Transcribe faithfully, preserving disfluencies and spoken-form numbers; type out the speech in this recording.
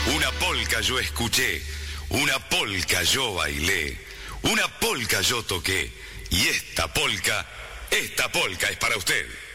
Una polca yo escuché, una polca yo bailé, una polca yo toqué, y esta polca, esta polca es para usted.